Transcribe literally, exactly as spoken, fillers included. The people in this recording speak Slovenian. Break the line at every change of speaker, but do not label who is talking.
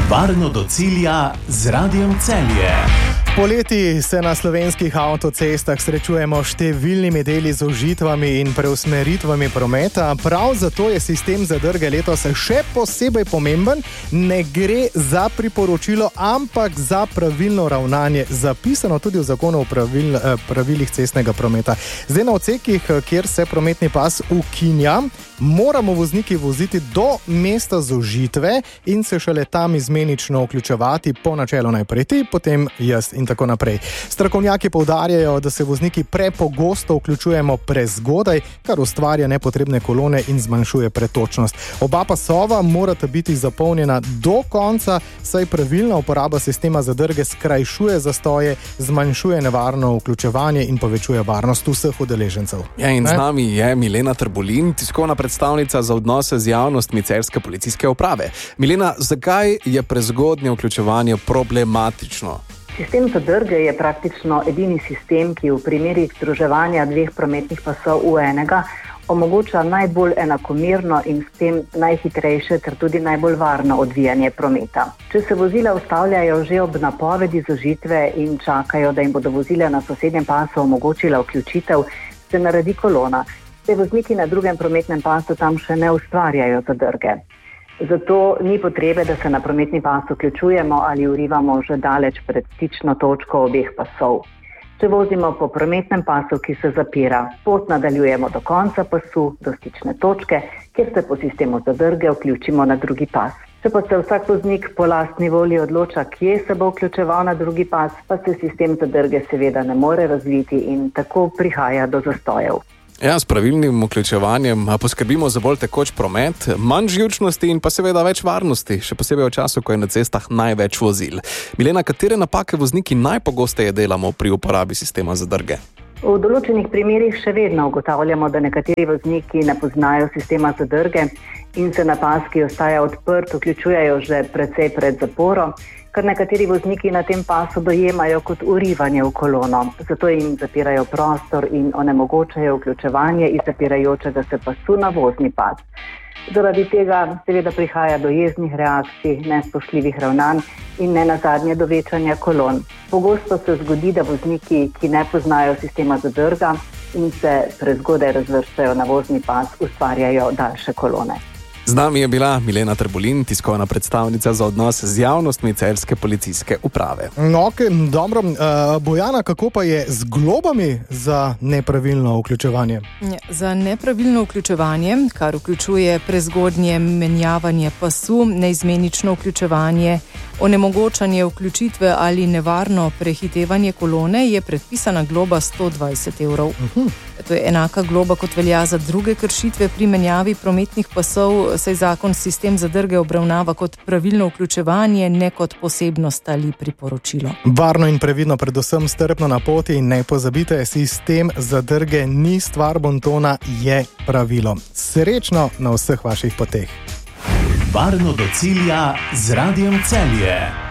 Varno do cilja z Radiem Celje.
Poleti se na slovenskih avtocestah srečujemo s številnimi deli z ožitvami in preusmeritvami prometa. Prav zato je sistem zadrge letos še posebej pomemben. Ne gre za priporočilo, ampak za pravilno ravnanje, zapisano tudi v zakonu o pravil, pravilih cestnega prometa. Zdaj na odsekih, kjer se prometni pas ukinja, moramo vozniki voziti do mesta zožitve in se šele tam izmenično vključevati, po načelu najprej ti, potem jaz in tako naprej. Strokovnjaki poudarjajo, da se vozniki prepogosto vključujemo prezgodaj, kar ustvarja nepotrebne kolone in zmanjšuje pretočnost. Oba pasova morata biti zapolnjena do konca, saj pravilna uporaba sistema zadrge skrajšuje zastoje, zmanjšuje nevarno vključevanje in povečuje varnost vseh udeležencev.
Ja, in ne? Z nami je Milena Trbulin, tiskovna predstavnica za odnose z javnostmi Celjske policijske uprave. Milena, zakaj je prezgodnje vključevanje problematično?
Sistem zadrge je praktično edini sistem, ki v primerih združevanja dveh prometnih pasov v enega omogoča najbolj enakomerno in s tem najhitrejše ter tudi najbolj varno odvijanje prometa. Če se vozila ustavljajo že ob napovedi zožitve in čakajo, da jim bodo vozila na sosednjem pasu omogočila vključitev, se naredi kolona. Te vozniki na drugem prometnem pasu tam še ne ustvarjajo zadrge. Zato ni potrebe, da se na prometni pas vključujemo ali urivamo že daleč pred stično točko obeh pasov. Če vozimo po prometnem pasu, ki se zapira, pot nadaljujemo do konca pasu, do stične točke, kjer se po sistemu zadrge vključimo na drugi pas. Če pa se vsak voznik po lastni volji odloča, kje se bo vključeval na drugi pas, pa se sistem zadrge seveda ne more razviti in tako prihaja do zastojev.
Ja, s pravilnim vključevanjem poskrbimo za bolj tekoč promet, manj živčnosti in pa seveda več varnosti, še posebej v času, ko je na cestah največ vozil. Milena, katere napake vozniki najpogosteje delamo pri uporabi sistema zadrge?
V določenih primerih še vedno ugotavljamo, da nekateri vozniki ne poznajo sistema zadrge in se na pas, ki ostaja odprt, vključujejo že precej pred zaporo, kar nekateri vozniki na tem pasu dojemajo kot urivanje v kolono. Zato jim zapirajo prostor in onemogočajo vključevanje iz zapirajočega se pasu na vozni pas. Zaradi tega seveda prihaja do jeznih reakcij, nespoštljivih ravnanj in nenazadnje do večanja kolon. Pogosto se zgodi, da vozniki, ki ne poznajo sistema zadrga in se prezgodaj razvrščajo na vozni pas, ustvarjajo daljše kolone.
Z nami je bila Milena Trbulin, tiskovna predstavnica za odnose z javnostmi Celjske policijske uprave.
No, okay, dobro. Uh, Bojana, kako pa je z globami za nepravilno vključevanje?
Za nepravilno vključevanje, kar vključuje prezgodnje menjavanje pasu, neizmenično vključevanje, onemogočanje vključitve ali nevarno prehitevanje kolone, je predpisana globa sto dvajset evrov. Uh-huh. To je enaka globa, kot velja za druge kršitve pri menjavi prometnih pasov, saj zakon sistem zadrge obravnava kot pravilno vključevanje, ne kot posebnost ali priporočilo.
Varno in previdno, predvsem strpno na poti in ne pozabite, sistem zadrge ni stvar bontona, je pravilo. Srečno na vseh vaših poteh.
Varno do cilja z Radiem Celje.